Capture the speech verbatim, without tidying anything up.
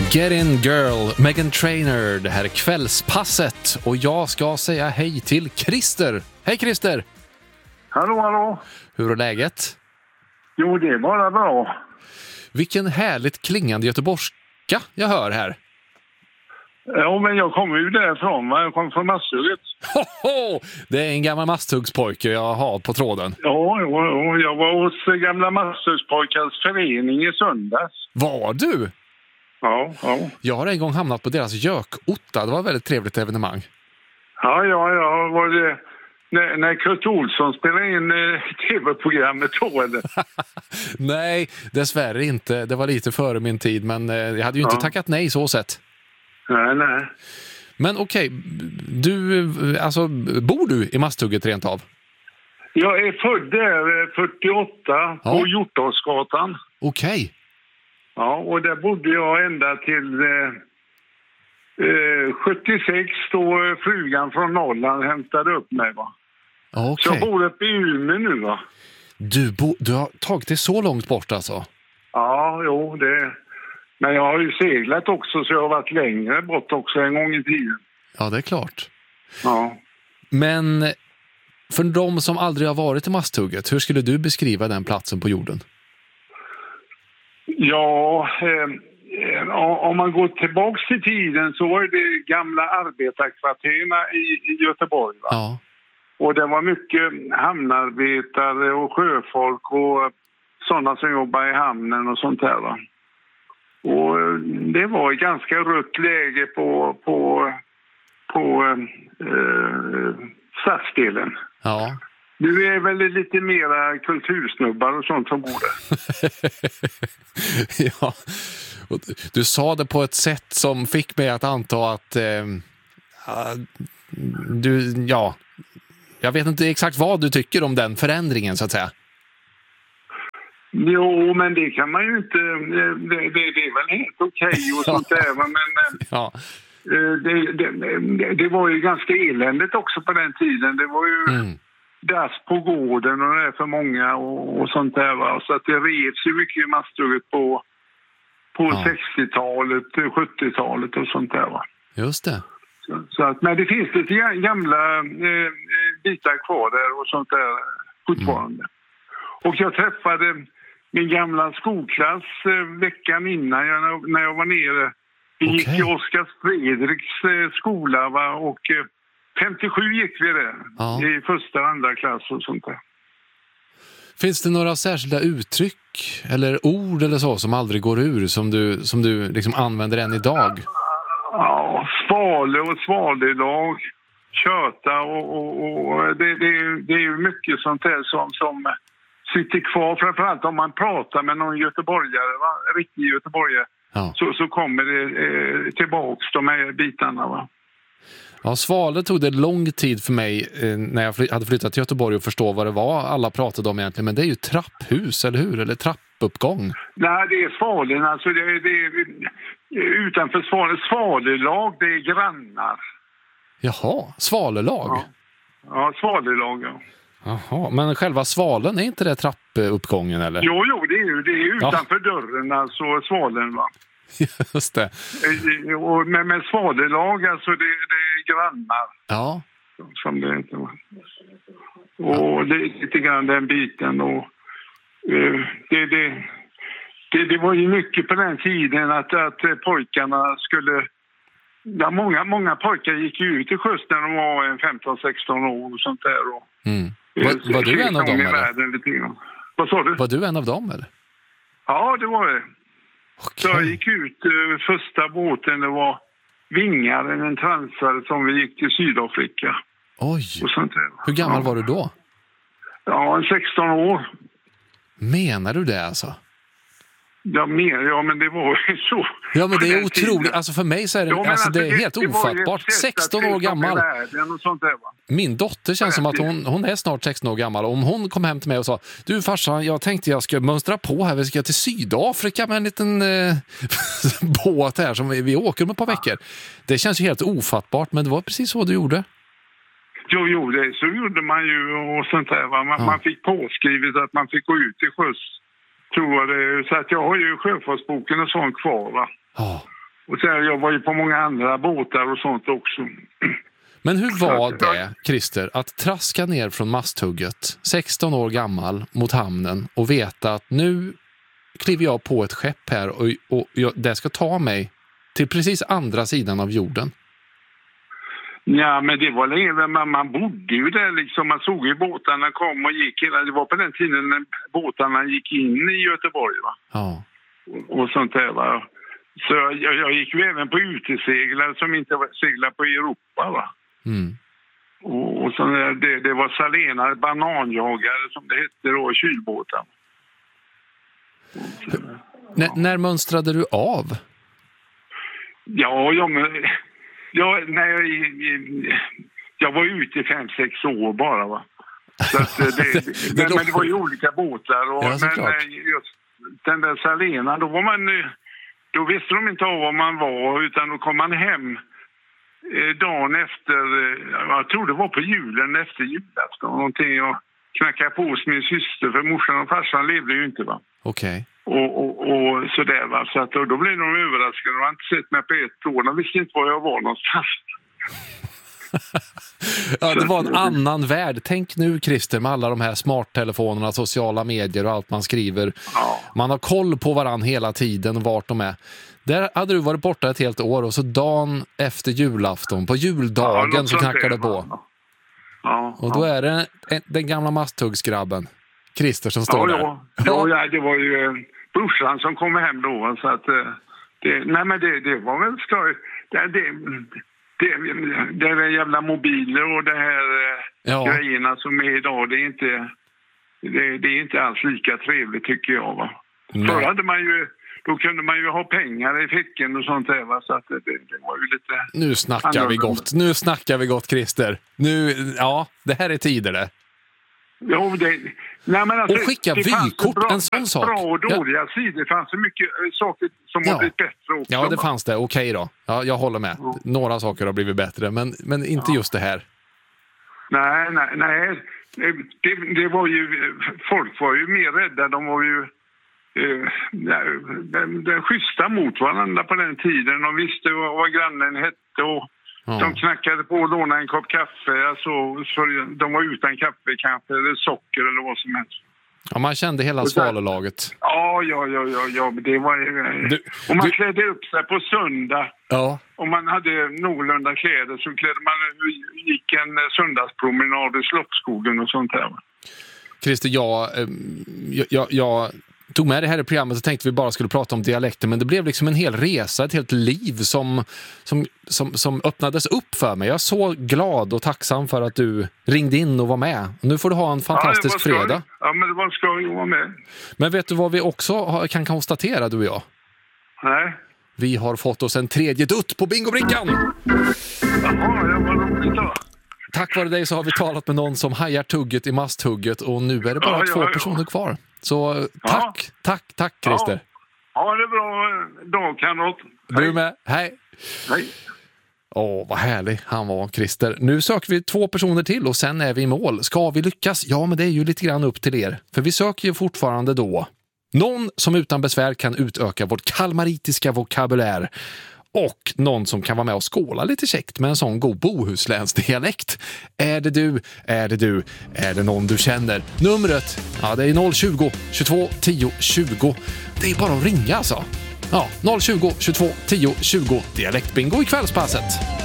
Get in girl, Meghan Trainor. Det här är kvällspasset och jag ska säga hej till Christer. Hej Christer! Hallå, hallå. Hur är läget? Jo, det är bara bra. Vilken härligt klingande göteborgska jag hör här. Ja, men jag kommer ju därifrån. Va? Jag kommer från Masthugget. Hoho! Det är en gammal Masthuggspojke jag har på tråden. Ja, ja, ja, jag var hos gamla Masthuggspojkars förening i söndags. Var du? Ja, ja. Jag har en gång hamnat på deras gökotta. Det var ett väldigt trevligt evenemang. Ja, ja, ja. Var det när, när Kurt Olsson spelade in eh, tv-programmet då, eller? Nej, dessvärre inte. Det var lite före min tid, men eh, jag hade ju inte Ja. tackat nej så sett. Nej, nej. Men okej, du, alltså, bor du i Masthugget rent av? Jag är född där eh, fyrtioåtta Ja. på Hjortåsgatan. Okej. Ja, och där bodde jag ända till eh, eh, sjuttiosex då frugan från Norrland hämtade upp mig, va. Så Okej. jag bor uppe i Umeå nu, va. Du, bo, du har tagit det så långt bort alltså? Ja, jo, det. Men jag har ju seglat också, så jag har varit längre bort också en gång i tiden. Ja, det är klart. Ja. Men för de som aldrig har varit i Masthugget, hur skulle du beskriva den platsen på jorden? Ja, eh, eh, om man går tillbaks till tiden så var det gamla arbetarkvarterna i, i Göteborg, va? Ja. Och det var mycket hamnarbetare och sjöfolk och sådana som jobbar i hamnen och sånt där, va. Och eh, det var ett ganska rött läge på, på, på eh, stadsdelen. Ja. Du är väl lite mera kultursnubbar och sånt som bor där. Ja. Och du- du sa det på ett sätt som fick mig att anta att eh, ja, du, ja, jag vet inte exakt vad du tycker om den förändringen så att säga. Jo, men det kan man ju inte. Det, det, det är väl helt okej och sånt där. va, Men Ja. eh, det, det, det var ju ganska eländigt också på den tiden. Det var ju Mm. dass på gården och det är för många och, och sånt där. Va? Så att det revs ju mycket i Masthugget på, på Ja. sextiotalet, sjuttiotalet och sånt där. Va? Just det. Så, så att, men det finns lite ga- gamla eh, bitar kvar där och sånt där fortfarande. Och jag träffade min gamla skolklass eh, veckan innan jag, när jag var nere. Vi gick Okej. i Oskar Fredriks eh, skola, va? Och eh, femtiosju gick vi där. Ja. I första och andra klass och sånt där. Finns det några särskilda uttryck eller ord eller så som aldrig går ur som du, som du liksom använder än idag? Ja, svale och svalelag, köta och, och, och det, det, är- det är ju mycket sånt där som, som sitter kvar. Framförallt om man pratar med någon göteborgare, va? Riktig göteborgare, Ja. så, så kommer det eh, tillbaks de här bitarna, va. Ja, Svale tog det lång tid för mig eh, när jag fly- hade flyttat till Göteborg och förstå vad det var alla pratade om egentligen. Men det är ju trapphus, eller hur? Eller trappuppgång. Nej, det är svalen, alltså det, det är utanför svalen. Svalelag, det är grannar. Jaha, svalelag. Ja. Ja, svalelag, ja. Jaha, men själva svalen, är inte det trappuppgången eller? Jo, jo, det är ju det är Ja. utanför dörren, alltså svalen, va. Just det. Eh, Och med, med svalelag, alltså det, det är grannar Ja, som det inte var. Och det är lite grann den biten. Och, eh, det, det, det, det var ju mycket på den tiden att, att eh, pojkarna skulle... Ja, många, många pojkar gick ju ut i sjöss när de var en femton sexton år och sånt där. Och, mm. eh, Var, var du en av se dem i eller? världen lite grann. Vad sa du? Var du en av dem eller? Ja, det var det. Så jag Okej. gick ut eh, första båten, det var Vingaren, en transare som vi gick till Sydafrika Oj, och sånt där. hur gammal ja. var du då? Ja, en sexton år. Menar du det alltså? Ja, mer, ja, men det var ju så. Ja, men på det är den otroligt. tiden. Alltså för mig så är det, Ja, men alltså, det är helt det var ju ett ofattbart. sätt att sexton år se upp i gammal. världen och sånt där, va? Min dotter känns som att hon, hon är snart sexton år gammal. Om hon kom hem till mig och sa, du farsan, jag tänkte jag ska mönstra på här. Vi ska till Sydafrika med en liten eh, båt här som vi, vi åker om ett par veckor. Det känns ju helt ofattbart, men det var precis så du gjorde. Jo, jo, det så gjorde man ju och sånt där, va? Man, Ja. man fick påskrivet att man fick gå ut till sjöss, tror jag det. Så att jag har ju sjöfartsboken och sånt kvar, va? Ja. Och sen, jag var ju på många andra båtar och sånt också. Men hur var det, Christer, att traska ner från masthugget, sexton år gammal, mot hamnen och veta att nu kliver jag på ett skepp här och, och jag, det ska ta mig till precis andra sidan av jorden? Ja, men det var länge, man, man bodde ju där liksom, man såg ju båtarna kom och gick, det var på den tiden när båtarna gick in i Göteborg, va? Ja. Och, och sånt där, va? Så jag, jag gick ju även på uteseglare som inte seglade på Europa, va? Mm. Och, och så det, det var salenare, bananjagare som det hette då, kylbåtar. Så, N- när mönstrade du av? Ja, jag, men, jag, när jag, jag var ute i fem, sex år bara, va. Så att det, det, det, men, men det var ju olika båtar. Och, ja, men just den där Salena, då var man, då visste de inte av var man var, utan då kom man hem dagen efter, jag tror det var på julen efter julafton någonting, och knackade på hos min syster, för morsan och farsan levde ju inte, va. Okej. Okay. Och, och, och sådär, va. Så att, och då blev de överraskade. De har inte sett mig på ett år. De visste inte var jag var någonstans. Ja, det var en annan värld. Tänk nu, Christer, med alla de här smarttelefonerna, sociala medier och allt man skriver. Ja. Man har koll på varann hela tiden och vart de är. Där hade du varit borta ett helt år och så dagen efter julafton, på juldagen, ja, så knackade det på. Ja. Ja, och då är det den gamla masthuggsgrabben, Christer, som står ja, där. Ja, ja, det var ju brorsan som kom hem då. Så att, det, nej, men det, det var väl skoj. Det, det, det, det är jävla mobiler och det här ja. grejerna som är idag, det är inte, det, det är inte alls lika trevligt, tycker jag, va. Förr hade man ju, då kunde man ju ha pengar i fickan och sånt där, va? Så att det, det var ju lite... Nu snackar vi gott, nu snackar vi gott, Christer. Nu, ja, det här är tider det. Jo, det... Nej, men alltså, och skicka vykort, bra, en sån sak. Bra och dåliga ja. sidor, det fanns så mycket saker som ja. har blivit bättre också. Ja, det fanns det, okej okay då. Ja, jag håller med. Ja. Några saker har blivit bättre, men, men inte ja. just det här. Nej, nej, nej. Det, det var ju, folk var ju mer rädda, de var ju eh, den, den schyssta mot varandra på den tiden. De visste vad, vad grannen hette och ja. de knackade på och lånade en kopp kaffe. Alltså, för de var utan kaffe kanske, eller socker eller vad som helst. Ja, man kände hela svalelaget. Ja, ja, ja, ja, ja. Det var, du, och man du... klädde upp sig på söndag. Ja. Om man hade någorlunda kläder så klädde man, gick en söndagspromenad i Slottsskogen och sånt där. Christer, jag, jag, jag, jag tog med det här i programmet och tänkte vi bara skulle prata om dialekter, men det blev liksom en hel resa, ett helt liv som, som, som, som öppnades upp för mig. Jag är så glad och tacksam för att du ringde in och var med. Nu får du ha en fantastisk ja, fredag. Ja, men det var skoj att vara med. Men vet du vad vi också kan konstatera, du och jag? Nej. Vi har fått oss en tredje dutt på bingobrickan! Jaha, jag var roligt då. Tack vare dig så har vi talat med någon som hajar tugget i masthugget och nu är det bara ja, två ja, ja. personer kvar. Så tack, ja. tack, tack Christer. Ja, ha det bra dag, kamrat. Du med, hej. Hej. Åh, vad härlig han var, Christer. Nu söker vi två personer till och sen är vi i mål. Ska vi lyckas? Ja, men det är ju lite grann upp till er. För vi söker ju fortfarande då någon som utan besvär kan utöka vårt kalmaritiska vokabulär. Och någon som kan vara med och skåla lite käckt med en sån god bohuslänsdialekt. Är det du? Är det du? Är det någon du känner? Numret? Ja, det är noll tjugo, tjugotvå, tio, tjugo. Det är bara att ringa alltså. Ja, noll tjugo, tjugotvå, tio, tjugo. Dialektbingo i kvällspasset.